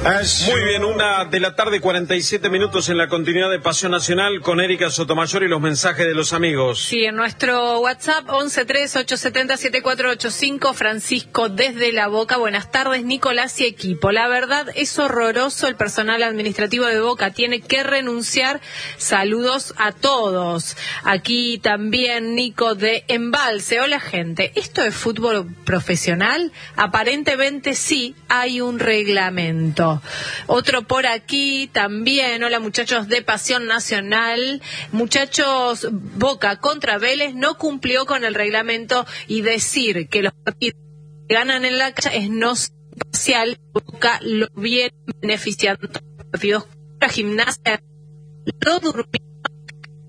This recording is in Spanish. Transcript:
Muy bien, 1:47 p.m. en la continuidad de Pasión Nacional con Erika Sotomayor y los mensajes de los amigos. Sí, en nuestro WhatsApp 1138707485, Francisco desde La Boca. Buenas tardes, Nicolás y equipo. La verdad es horroroso, el personal administrativo de Boca tiene que renunciar. Saludos a todos. Aquí también Nico de Embalse. Hola, gente. ¿Esto es fútbol profesional? Aparentemente sí, hay un reglamento. Otro por aquí también. Hola, muchachos de Pasión Nacional. Muchachos, Boca contra Vélez no cumplió con el reglamento, y decir que los partidos que ganan en la cancha es no parcial. Boca lo viene beneficiando. Partidos contra Gimnasia, no durmió